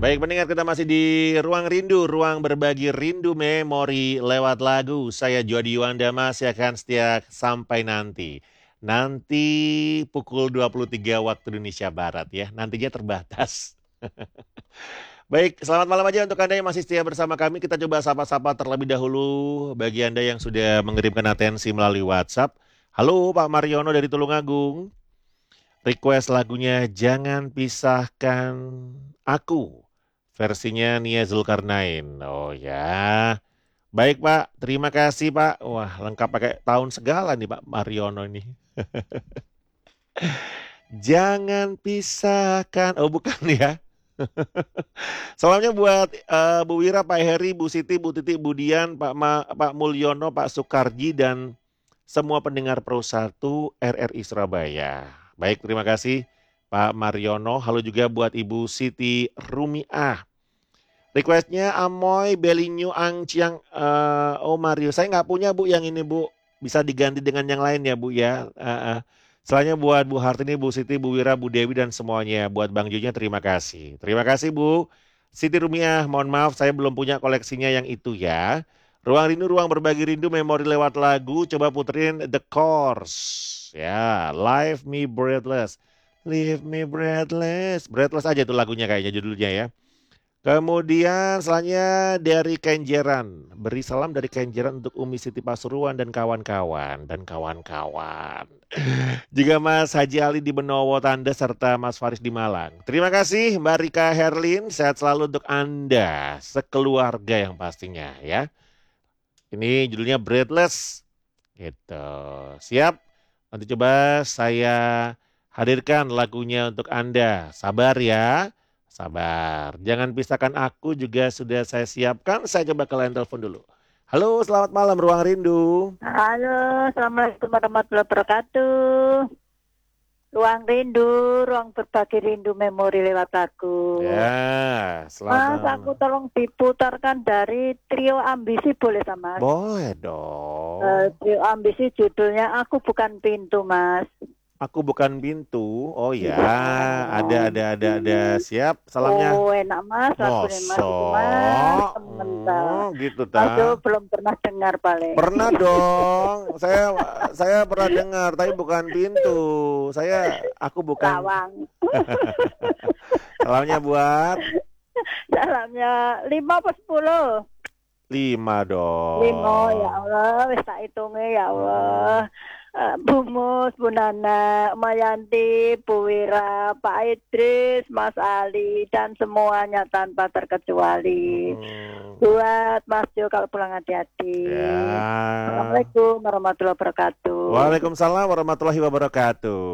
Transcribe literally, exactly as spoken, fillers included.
Baik, pendengar kita masih di Ruang Rindu, ruang berbagi rindu memori lewat lagu. Saya Jody Yuanda masih akan setia sampai nanti. Nanti pukul dua puluh tiga waktu Indonesia Barat ya. Nantinya terbatas. Baik, selamat malam aja untuk Anda yang masih setia bersama kami. Kita coba sapa-sapa terlebih dahulu bagi Anda yang sudah mengirimkan atensi melalui WhatsApp. Halo Pak Mariono dari Tulungagung. Request lagunya Jangan Pisahkan Aku. Versinya Nia Zulkarnain. Oh ya. Baik Pak, terima kasih Pak. Wah, lengkap pakai tahun segala nih Pak Mariono ini. Jangan pisahkan. Oh bukan ya. Salamnya buat eh, Bu Wira, Pak Heri, Bu Siti, Bu Titi, Bu Dian, Pak Ma- Pak Mulyono, Pak Sukarji dan semua pendengar Pro satu R R I Surabaya. Baik, terima kasih Pak Mariono. Halo juga buat Ibu Siti Rumiah. Requestnya Amoy, Belinyu, Angciang, eh, oh Mario. Saya nggak punya Bu yang ini Bu. Bisa diganti dengan yang lain ya Bu ya. Eh, eh. Selanjutnya buat Bu Hartini, Bu Siti, Bu Wira, Bu Dewi dan semuanya. Buat Bang Jonya terima kasih. Terima kasih Bu Siti Rumiah. Mohon maaf saya belum punya koleksinya yang itu ya. Ruang Rindu, ruang berbagi rindu, memori lewat lagu. Coba puterin The Course. Ya, Leave Me Breathless. Leave Me Breathless. Breathless aja tuh lagunya kayaknya judulnya ya. Kemudian selanjutnya dari Kenjeran. Beri salam dari Kenjeran untuk Umi Siti Pasuruan dan kawan-kawan. Dan kawan-kawan. Juga Mas Haji Ali di Benowo Tanda serta Mas Faris di Malang. Terima kasih Mbak Rika Herlin. Sehat selalu untuk Anda. Sekeluarga yang pastinya ya. Ini judulnya Breathless. Gitu. Siap? Nanti coba saya hadirkan lagunya untuk Anda. Sabar ya. Sabar. Jangan pisahkan aku juga sudah saya siapkan. Saya coba ke line telepon dulu. Halo, selamat malam Ruang Rindu. Halo, Assalamualaikum warahmatullahi wabarakatuh. Ruang rindu, ruang berbagi rindu memori lewat lagu. Ya, selamat Mas, malam. aku tolong diputarkan dari Trio Ambisi boleh sama Mas? Boleh dong. Eh, Trio Ambisi judulnya Aku Bukan Pintu, Mas. Aku bukan pintu. Oh ya, Iya. ada ada ada ada. Siap salamnya. Oh, enak Mas, lagunya Mas itu Mas. Mosok. Temen ta. Hmm, gitu Mas ta. tuh belum pernah dengar paling. Pernah dong. Saya saya pernah dengar, tapi bukan pintu. Saya aku bukan. Lawang. Salamnya buat Salamnya lima apa sepuluh? lima dong. Lima, ya Allah, wis tak hitungnya ya Allah. Eh, Bu Mus, Bu Nana, Mayanti, Bu Wira, Pak Idris, Mas Ali, dan semuanya tanpa terkecuali. Hmm. Buat Mas Jo kalau pulang hati-hati. Ya. Assalamualaikum warahmatullahi wabarakatuh. Waalaikumsalam warahmatullahi wabarakatuh.